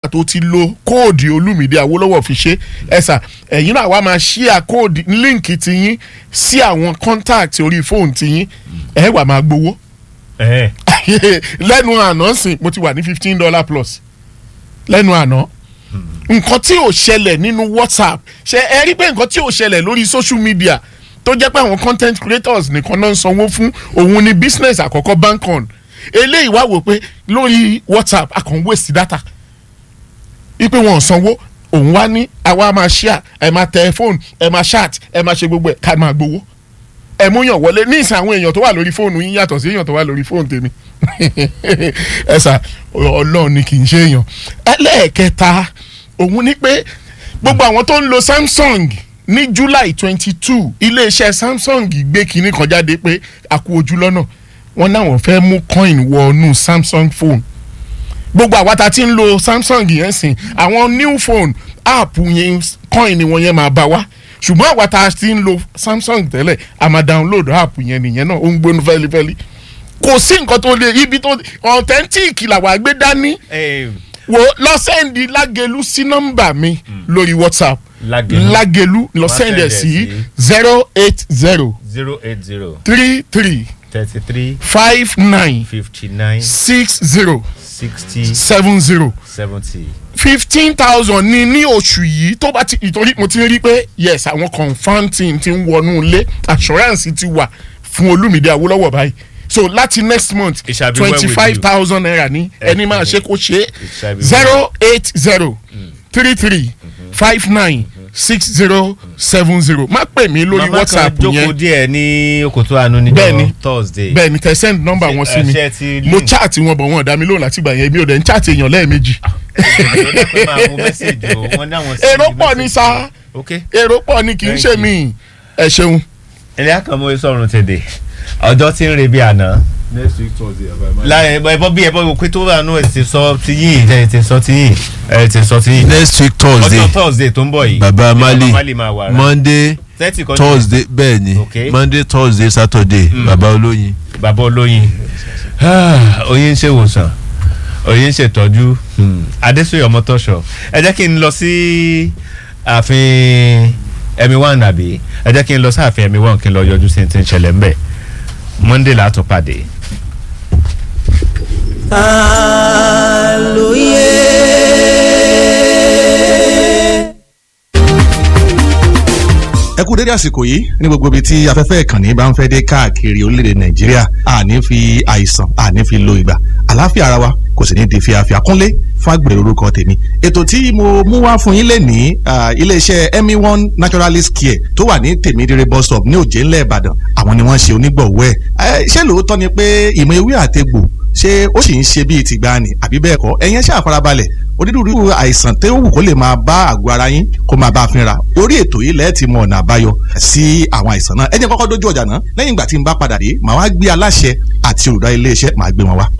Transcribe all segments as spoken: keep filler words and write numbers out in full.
tó ti lo kóòdì Olúmídé Awólọ́wọ̀ fi ṣe ẹ̀sà ẹ̀yin náà wá máa ṣíà kóòdì líǹkì tiyín sí àwọn contact orí fóònù tiyín ẹ̀ wà máa gbowó. lẹ́nu àná sìn mo ti wà ní fifteen dollar plus lẹ́nu àná nǹkan tí ò ṣẹlẹ̀ nínú WhatsApp ṣe ẹ rí pé nǹkan tí ò ṣẹlẹ̀ lórí social media tó jẹ́ pé àwọn content creators nìkan náà ń sanwó fún òun ni business àkọ́kọ́ Bancon eléyìí wá wò pé lórí WhatsApp a kàn waste data ipe wọn ò sanwó òun wá ní àwa máa share ẹ máa tẹ fóònù ẹ máa chat ẹ máa ṣe gbogbo ẹ ká máa gbowó ẹ mú yàn wọlé ní ìsìn àwọn èèyàn tó wà lórí fóònù yín yàtọ̀ sí èèyàn tó wà lórí fóònù tèmi ẹ sà Ọlọ́run ni kì í ṣe èèyàn ẹlẹ́ẹ̀kẹta òun ni pé gbogbo àwọn tó ń lo Samsung ní July twenty two iléeṣẹ́ Samsung gbé kinní kan jáde pé a kú ojú lọ́nà wọn náà wọ́n fẹ́ mú coin wọnú Samsung phone gbogbo àwa ta ti ń lo Samsung yẹn sìn àwọn new phone app yẹn coin wọn yẹn máa bá wa ṣùgbọ́n àwa ta ti ń lo Samsung tẹ́lẹ̀ a máa download app yẹn nìyẹn náà ó ń gbónú fẹ́lifẹ́li kò sí nǹkan tó lè ibi tó authentic làwọn àgbẹ̀ dání wo lọ sẹ́ndì Lágelú sí nọ́mbà mi lórí WhatsApp Lágelú lọ sẹ́ndì ẹ̀ sí zero eight zero zero eight zero three three thirty three five nine fifty nine six zero sixty seven zero seventy. fifteen thousand ní ní oṣù yìí tó bá ti ìtorí mo ti rí pé yes àwọn confam team ti ń wọnú ilé assurance ti wà fún Olúmídé Awólọ́wọ̀ báyìí so láti next month twenty five thousand naira ní ẹni máa ṣe kó ṣe zero eight zero three three five nine six zero seven zero má pè mí lórí WhatsApp yẹn. mama kan jókòó díẹ̀ ní Òkòtó Àánú níjọ́ Thursday. bẹ́ẹ̀ni tẹ send number wọn sí mi mo chat wọn bọ̀ wọn dá mi lóhùn láti gbà yẹn mi ò dẹ̀ ń chat èèyàn lẹ́ẹ̀mejì. èrò pọ̀ ní sá èrò pọ̀ ní kì í ṣe mí ẹ ṣeun. ilé àkànmọ́ sọ̀rùn tèdè ọjọ́ tí ń re bí àná. next week Thursday. láyé ẹbọ bí ẹbọ pé tó wà nù ẹ ti sọ ti yín ẹ ti sọ ti yín ẹ ti sọ ti yín. next week Thursday ọjọ́ Thursday tó ń bọ̀ yìí. baba Mali Monday Thursday bẹ́ẹ̀ ni okay. Monday Thursday Saturday mm. baba Olóyin. baba Olóyin oyin ń ṣe ìwòsàn oyin ń ṣètọ́jú Adésòye Ọmọtọ́ṣọ̀ ẹ jẹ́ kí n lọ sí ààfin ẹ̀mí wà nàbí ẹ jẹ́ kí n lọ sí ààfin ẹ̀mí wà kí n lọ yọjú sí ti ń ṣẹlẹ̀ ńbẹ̀ Monday la tún pàdé. Àlòyé. ẹ kú dédé àsìkò yìí ní gbogbo ibi tí afẹ́fẹ́ ìkànnì bá ń fẹ́ dé káàkiri orílẹ̀-èdè Nàìjíríà àní fi àìsàn àní fi lo ìgbà àlàáfíà ara wa kò sì ní di fíafíà Kúnlé Fágbèrè orúkọ tèmi ètò tí mo mú wá fún yín lẹ́nìí iléeṣẹ́ Emi One Naturalist Care tó wà ní Tèmídire bus stop ní Òjé ńlẹ̀ Ìbàdàn àwọn ni wọ́n ṣe onígbọ̀wọ́ ẹ̀ ṣé lóòótọ́ ni pé ìmọ̀ ewé àtegbò ṣé ó sì ń ṣe bíi tìgbàanì àbí bẹ́ẹ̀ kọ́ ẹ̀yin ṣáà farabalẹ̀ onírúurú àìsàn tó wù kó lè máa bá àgọ́ ara yín kó máa bá a fínra orí ètò yìí lẹ́ẹ̀ ti mọ ọ̀nà àbáyọ sí àwọn àìsàn náà ẹ jẹ́ kọ́kọ́ dójú ọjà náà lẹ́yìn ìgbà tí n bá padà dé màá wá gbé aláṣẹ àti olùdarí iléeṣẹ́ màá gbé wọn wá.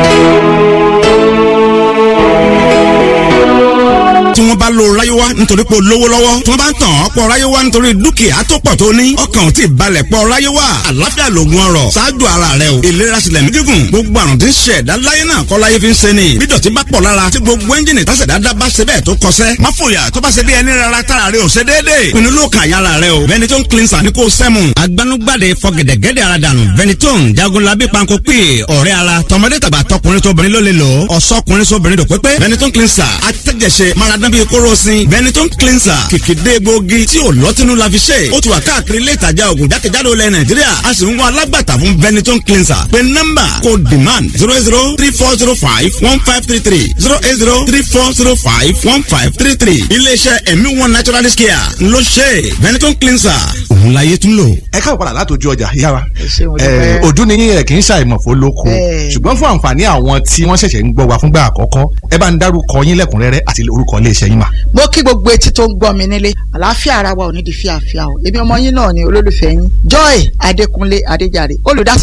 tí wọ́n bá lo ráyéwá nítorí pé o lówó lọ́wọ́ tí wọ́n bá ń tàn ọ́ pọ̀ ráyéwá nítorí dúkìá tó pọ̀ tó ní ọkàn ò tí ì balẹ̀ pọ̀ ráyéwá àlàáfíà lògùn ọrọ̀ ṣáájú ara rẹ o ìlera sílẹ̀ ní gígùn gbogbo àrùn tí ń ṣe ẹ̀dá láyé náà kọ́ láyé fi ń ṣe ni bí dọ̀tí bá pọ̀ lára tí gbogbo ẹ́ńjìnì tásẹ̀dá dá bá ṣe bẹ́ẹ̀ tó kọsẹ́ má fòyà tó bá ṣe bí ẹni rárá tára rẹ ò ṣe déédéé pinnu ló kà yára rẹ o Veneton cleanser ní kò sẹ́mu agbanugbade fọgẹ̀dẹ̀gẹ̀dẹ̀ ara dànù Veneton jagunlabi panko pè ọ̀rẹ́ ara tọmọdé tàgbà tọkùnrin tóbìnrin ló lè lò ọ̀sọ́kùnrin sóbìnrin dòpépé Veneton cleanser atẹ́jẹsẹ maradán bíi kóró sin Veneton cleanser kìkìdé egbòogi tí ò lọ́tínú la fi ṣe ó ti wà káàkiri ilé ìtajà ògùn jákèjádò ilẹ̀ Nàìjíríà a sì ń wá alágbàtà fún Veneton cleanser pé nọ́mbà kò demand zero eight zero three four zero five one five three three zero eight zero three four zero five one five three three iléeṣẹ́ Emi One Naturalist Care ló ṣe Veneton cleanser òun láyé tún lò. ẹ káwọ padà látòjú ọjà yára ọdún ni yín ẹ kì í ṣàìmọ̀fó lóko ṣùgbọ́n fún àǹfààní àwọn tí wọ́n ṣẹ̀ṣẹ̀ ń gbọ́ wa fúngbà àkọ́kọ́ ẹ bá ń dárúkọ yín lẹ́kùnrẹ́rẹ́ àti orúkọ iléeṣẹ́ yín mà. mo kí gbogbo etí tó ń gbọ́ mi nílé àlàáfíà ara wa ò ní di fíafíà o èmi ọmọ yín náà ni olólùfẹ́ yín Joy Adékúnlé Adéjàre olùdásílẹ̀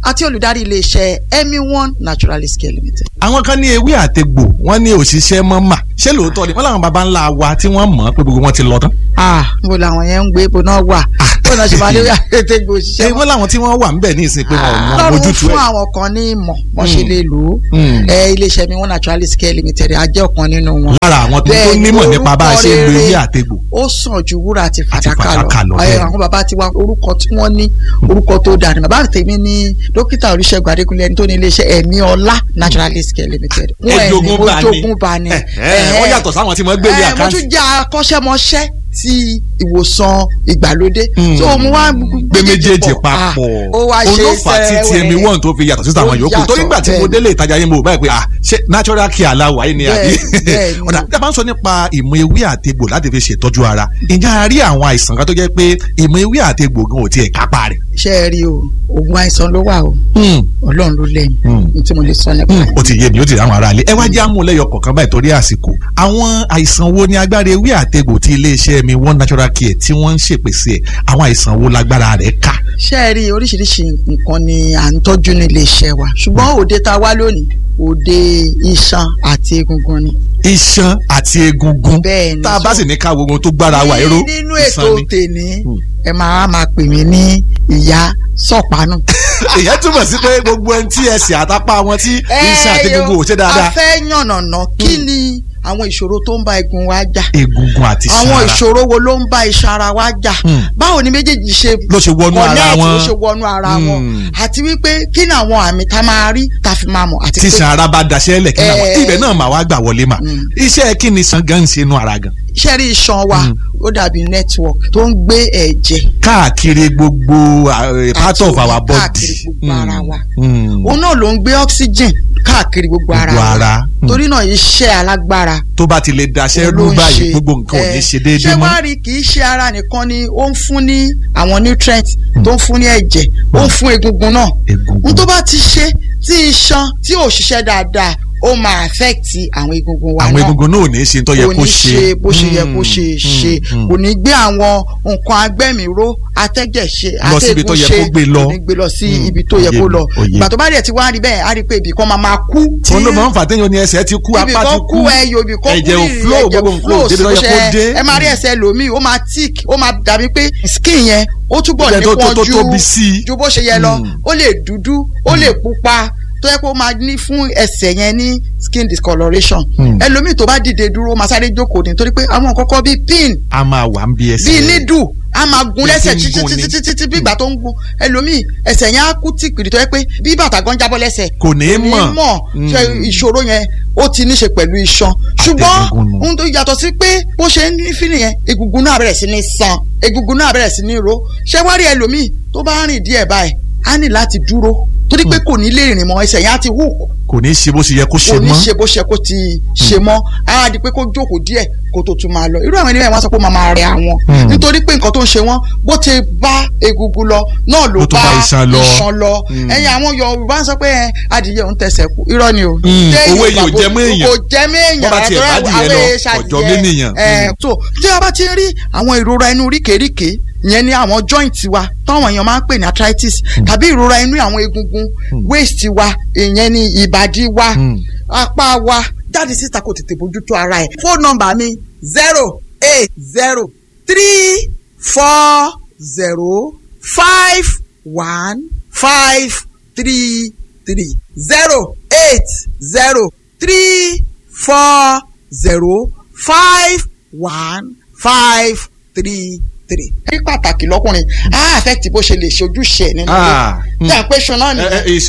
àti olùdarí iléeṣẹ́ emi one naturalist care limited. àwọn kan ní ewé àtegbò wọ́n ní òṣìṣẹ́ mọ́ mà ṣé lóòótọ́ ni wọ́n làwọn baba ńlá wa tí wọ́n mọ̀ pé gbogbo wọn ti lọ tán. ah mo làwọn yẹn ń gbé ibo náà wà bó náà ṣe máa lé ewé àtegbò òṣìṣẹ́ mọ́. wọ́n làwọn tí wọ́n wà ńbẹ̀ ní ìsìn pé wọn ò mọ ojútùú ẹ̀. lọ́rùn fún àwọn kan ní ìmọ̀ wọ́n ṣe lè lò ó iléeṣẹ́ emi one naturalist care limited á jẹ́ ọ̀kan nínú wọn. lára àwọn tó nímọ̀ nípa bá a ṣe ń lo ewé àtegbò. ó sàn ju wúrà àti fàdákà lọ àwọn bàbá tiwa orúkọ tí wọ́n ní orúkọ tó dáa ni bàbá tèmi ní dókítà Olúṣẹ́gun Adékúnlé ẹni tó ní iléeṣẹ́ ẹ̀mí ọlá naturalist care limited. ẹ jogún bá ní wọ́n yàtọ̀ sáwọn tí wọ́n gbé ní àkáǹtì. mo tún jẹ́ akọ́ṣẹ́mọṣẹ́ ti ìwòsàn ìgbàlódé. tó mo wá gbé méjèèjì papọ̀ olófà tí ti ẹ̀mí wọ́n tó fi yàtọ̀ sí àwọn yòókù torí nígbà tí mo délé ìtajà yẹn mo báyìí pé ah ṣé natural care aláwọ̀ ayé ni àbí. ọ̀dà tí a bá ń sọ nípa ìmọ̀ ewé àtegbò láti fi ṣètọ́jú ara ǹjẹ́ a rí àwọn àìsàn kan tó jẹ́ pé ìmọ̀ ewé àtegbò gan ò tiẹ̀ kápá rẹ̀. ṣé ẹ rí o oògùn àìsàn ló wà o Ọlọ́run ló lẹ́yìn ní tí mo lè sọ nípa. ó ti yé mi ó ti rí àwọn ará ilé ẹ wá jẹ́ àmúlẹ́yọ kọ̀ọ̀kan báyìí torí àsìkò àwọn àìsàn wo ni agbára ewé àtegbò tí iléeṣẹ́ mi one natural care tí wọ́n ń ṣèpèsè ẹ̀ àwọn àìsàn wo lágbára rẹ̀ ká. ṣé ẹ rí oríṣiríṣi nǹkan ni à ń tọ́jú ní iléeṣẹ́ wa ṣùgbọ́n òde tá a wá lónìí òde iṣan àti egungun ni. iṣan àti egungun bẹ́ẹ̀ni tá a bá sì ní ká gbogbo tó gbára wa ẹ̀rọ nínú ètò tèmi ẹ máa máa pè mí ní ìyá sọ̀pánù. ìyẹn túmọ̀ sí pé gbogbo ẹni tí ẹsẹ̀ àtàpá wọn tí iṣan àti egungun ò ṣe dáadáa. a fẹ́ yànnàná kí ni àwọn ìṣòro tó ń bá egun wa jà. egungun àti iṣan ara. àwọn ìṣòro wo ló ń bá iṣan ara wa jà. báwo ni méjèèjì ṣe ló ṣe wọnú ara wọn ló ṣe wọnú ara wọn. àti wípé kí ni àwọn àmì tá a máa rí tá a fi máa mọ̀. tí iṣan ara bá daṣẹ́ lẹ̀ kí ni àwọn ibẹ̀ náà máa wá gbà wọlé mà. iṣẹ́ kí ni iṣan gan ń ṣe inú ara gan. iṣẹ́ rí iṣan wa ó dàbí network tó ń gbé ẹ̀jẹ̀. káàkiri gbogbo part of our body. káàkiri gbogbo ara wa. òun náà ló ń gbé oxygen káàkiri gbogbo ara wa. torí náà iṣẹ́ alágbára. tó bá ti lè daṣẹ́ rú báyìí gbogbo nǹkan ò ní ṣe déédéé mọ́. ṣé wàá rí kì í ṣe ara nìkan ni ó ń fún ní àwọn nutrients tó ń fún ní ẹ̀jẹ̀ ó ń fún egungun náà. n tó bá ti ṣe tí iṣan tí ò ṣiṣẹ́ dáadáa ó máa affect àwọn egungun wa náà. àwọn egungun náà ò ní ṣe tó yẹ kó ṣe. kò ní ṣe bó ṣe yẹ kó ṣe ṣe kò ní gbé àwọn nǹkan agbẹ́mìíró atẹ́jẹ̀ ṣe atẹ́gùn ṣe kò ní gbé lọ sí ibi tó yẹ kó lọ. ìgbà tó bá dẹ̀ ti wá rí bẹ́ẹ̀ á rí pé ibì kan máa máa kú. òun ló máa ń fà téèyàn ní ẹsẹ̀ ti kú apá ti kú ẹyọ ibì kan kú ẹ̀jẹ̀ ò flow gbogbo nǹkan ò débi tó yẹ kó dé. ẹ máa rí ẹsẹ̀ lòmíì ó máa tick ó máa dàbí pé skin yẹn ó túbọ̀ nípọn ju bó ṣe yẹ lọ ó lè dúdú ó lè pupa tó yẹ kó máa ní fún ẹsẹ̀ yẹn ní skin discoloration ẹlòmíì tó bá dìde dúró máa sáré jókòó nítorí pé àwọn kọ́kọ́ bíi pin a máa wà ń bí ẹsẹ̀ bíi nídù a máa gun lẹ́sẹ̀ títí bí ìgbà tó ń gun ẹlòmíì ẹsẹ̀ yẹn á kú tìpìrì tó yẹ pé bí bàtà gan jábọ́ lẹ́sẹ̀ kò ní mọ̀ ìṣòro yẹn ó ti ní ṣe pẹ̀lú iṣan ṣùgbọ́n ohun tó yàtọ̀ sí pé bó ṣe ń fi nìyẹn egungun náà bẹ̀rẹ̀ sí ní san egungun náà bẹ̀rẹ̀ sí ní ro ṣé wá rí ẹlòmíì tó bá rìn díẹ̀ báyìí á ní láti dúró torí pé kò ní lè rìn mọ́ ẹsẹ̀ yẹn á ti hook. kò ní ṣe bó ṣe yẹ kó ṣe mọ́. kò ní ṣe bó ṣe kó ti ṣe mọ́ á di pé kó jókòó díẹ̀ kó tó tún máa lọ irú àwọn ènìyàn wọn sọ pé máa máa rẹ àwọn nítorí pé nǹkan tó ń ṣe wọn bó ti bá egungun lọ náà ló bá iṣan lọ ẹ̀yin àwọn Yorùbá ń sọ pé adìyẹ òun tẹsẹ̀ kú irọ́ ni o. owó èyí ò jẹ́ mọ́ èèyàn kò jẹ́ mọ́ èèyàn bọ́ba tiẹ̀ bá dìyẹ lọ ọjọ́ mímìyàn. so tí a bá ti rí àwọn ìrora inú ríkèéríkèé ìyẹn ni àwọn joint wa táwọn èèyàn máa ń pè ní arthritis tàbí ìrora inú àwọn egungun waist wa ìyẹn ni ìbàdí wa apá wa jáde síta kò tètè bójútó ara ẹ̀. fóònù nọ́mbà mi zero eight zero three four zero five one five three three zero eight zero three four zero five one five three three. ní pàtàkì lọ́kùnrin á affect bó ṣe lè ṣe ojúṣe ẹ̀ nínú ilé tí à ń pè ṣan náà nìyẹn.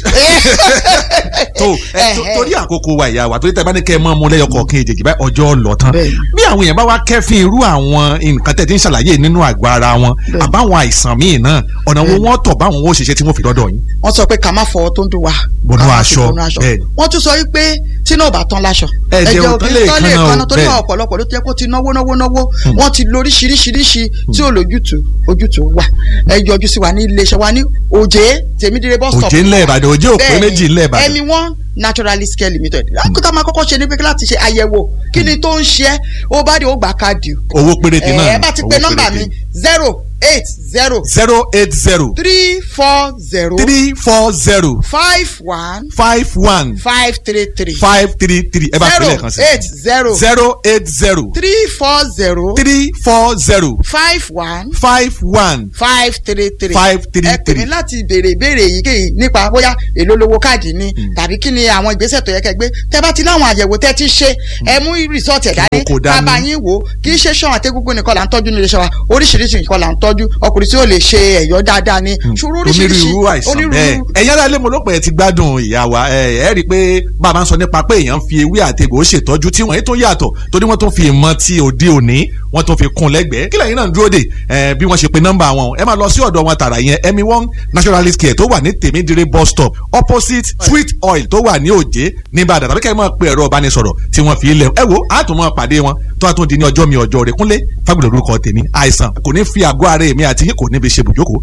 tó torí àkókò wa ìyá wa torí tẹ́ bá ní kẹ́ ẹ mọ́ ọmọ lẹ́yọkọ̀ kí èjèèjì bá ọjọ́ lọ tán bí àwọn èèyàn bá wá kẹ́fín irú àwọn nǹkan tẹ́ ti ń ṣàlàyé nínú àgọ́ ara wọn àbáwọn àìsàn míì náà ọ̀nà wo wọ́n tọ̀ báwọn ó ṣiṣẹ́ tí wọ́n fi dọ́dọ̀ yín. wọ́n sọ pé ká má fọwọ́ tó ń dùn wá. bọnú aṣọ wọ́n tún sọ wípé tí náà bá tán láṣọ. ẹ̀jẹ̀ ò tán lè kan náà torí ọ̀pọ̀lọpọ̀ ló ti yẹ kó ti náwó náwó náwó wọ́n ti lóríṣiríṣiríṣi tí ò lójútùú ojútùú wà ẹ yọjú sí wa ní iléeṣẹ́ wa ní òjé tèmídìrẹ bus stop. òjé ńlẹ̀ ìbàdàn òjé òpé méjì ńlẹ̀ ìbàdàn. ẹ̀mí wọn naturalist care limited lákòókò máa kọ́kọ́ ṣe ní pé láti ṣe àyẹ̀wò kí ni tó ń ṣe é ó bá dé ó gbà káàdì. owó péréte náà ẹ bá ti pe nọ́mbà mi zero eight zero zero eight zero three four zero three four zero five one five one five three three five three three ẹ bá fi lẹ́ẹ̀kan sí. zero eight zero zero eight zero three four zero three four zero five one five one five three three five three ẹ pè mí three. láti béèrè ìbéèrè èyíkéyìí nípa bóyá èló lówó káàdì ni tàbí kí ni àwọn ìgbésẹ̀ tó yẹ kẹ́ gbé tẹ́ bá ti láwọn àyẹ̀wò tẹ́ ti ṣe ẹ mú rìsọ́ọ̀tì ẹ̀ dání Kò dání. bàbá yín wò ó kì í ṣe ṣan àtẹ́gúngún nìkan là ń tọ́jú nílé iṣẹ́ wa oríṣiríṣi nǹkan là ń tọ́jú ọkùnrin tí ó lè ṣe ẹ̀yọ́ dáadáa ni ṣòro oríṣiríṣi onírúurú àìsàn bẹ́ẹ̀ ẹ̀yin ará ilé mo ló pẹ̀ ẹ́ ti gbádùn ìyá wa ẹ̀ ẹ́ rí i pé bàbá ń sọ nípa pé èèyàn fi ewé àti egbò ṣètọ́jú tí wọ́n yìí tó yàtọ̀ torí wọ́n tó fi ìmọ̀ ti òde òní wọ́n tó fi kún lẹ́gbẹ̀ẹ́ kílẹ̀ yín náà ń dúró dè ẹ̀ bí wọ́n ṣe pe nọ́mbà wọn ẹ máa lọ sí ọ̀dọ̀ wọn tààrà yẹn emi one naturalist care tó wà ní tèmídìrí bus stop opposite sweet oil tó wà ní òjé nìbàdàn tàbí kẹ́ ẹ máa pe ẹ̀rọ ìbánisọ̀rọ̀ tí wọ́n fi lẹ̀ ẹ wo àtún máa pàdé wọn tó a tún di ní ọjọ́ mi ọjọ́ rẹ̀ kúnlé fagbọ̀dọ̀ lórúkọ tèmi àìsàn kò ní fi àgọ́ ara èmi àti yín kò ní fi ṣe bùjókòó.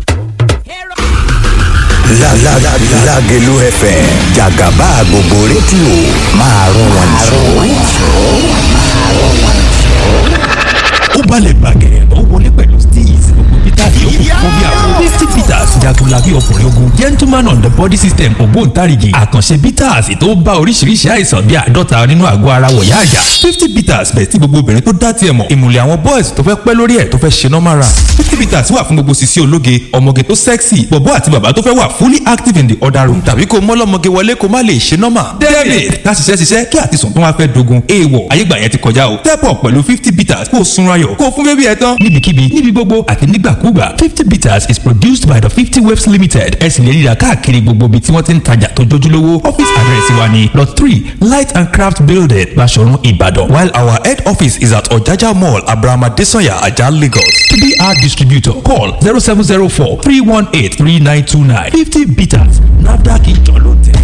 Lágẹ̀lú F M jàgàbá gbogbo rédíò máa rún wọn jù. ó balẹ̀ gbàgẹ̀ ó wọlé pẹ̀lú steez gbogbo peter yòókù fún bí àwọn fifty peters jagunlabi ọkùnrin ogun gentleman on the body system ògbóǹtarìgì àkànṣe peters tó bá oríṣiríṣi àìsàn bíi àádọ́ta nínú àgọ́ ara wọ̀yá àjà fifty peters bẹ̀ sí gbogbo obìnrin tó dá tiẹ̀ mọ̀ ìmùlẹ̀ àwọn boys tó fẹ́ pẹ́ lórí ẹ̀ tó fẹ́ ṣe normal run fifty peters wà fún gbogbo sisi ológe ọmọge tó sexy bọ̀bọ́ àti bàbá tó fẹ́ wà fully active in the other room tàbí kó mọ́lọ́mọge wọlé kó má lè ṣe normal david ká ṣiṣẹ́ ṣiṣẹ́ kí àtisùn tó wá fẹ́ dogun èèwọ̀ ayégbà yẹn ti kọjá o step up pẹ̀lú fifty peters kó sunra yọ̀ kó fún bébí ẹ̀ tán níbikíbi níbi gbogbo àti nígbàkúgbà fifty peters is produced by the fifty waves limited ẹ sì lè ríra káàkiri gbogbo ibi tí wọ́n ti ń tajà tó jójúlówó office address wa ni lot three light and craft building Basọ̀run Ìbàdàn while our head office is at Ọ̀jájá mall Abrahama Desanya Ajah Lagos to be our distributor call zero seven zero four three one eight three nine two nine fifty peters NAFDAC ìjọ ló tẹ̀.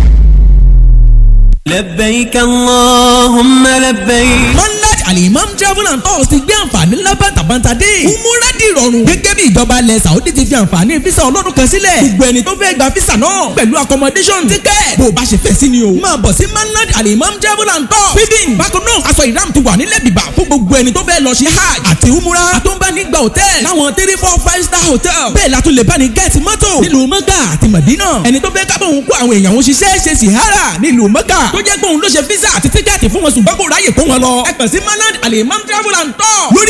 لبيك اللهم لبيك. monarch alimam travel and tours ti gbé àǹfààní ńlá bàtàbàtà dé. umura di ìrọ̀rùn. gẹ́gẹ́ bí ìjọba ilẹ̀ saudi ti fi àǹfààní fisa ọlọ́dún kan sílẹ̀. gbogbo ẹni tó fẹ́ gba fisa náà pẹ̀lú accommodation ticket. bó o bá ṣe fẹ́ sí ni o. máa bọ̀ sí monarch alimam travel and tours. feeding bákan náà aṣọ ìram ti wà nílẹ̀ bìbà fún gbogbo ẹni tó fẹ́ lọ ṣe hajj àti umura. àtúnbánigba hotel láwọn three four five star hotel. bẹ́ẹ̀ la tún lè bá ní gẹ́ẹ̀tì mọ́tò nílùú mọ́gà àti mọ̀dínà. ẹni tó fẹ́ kábọ̀ òun kó àwọn èèyàn òun ṣiṣẹ́ ṣe sìhárà nílùú mọ́gà. tó jẹ́ pé òun ló ṣe físà àti tíkẹ́ẹ̀tì fún wọn ṣùgbọ́n kò ráyè kó wọn lọ. ẹ kàn sí manad alimam travel and tour lórí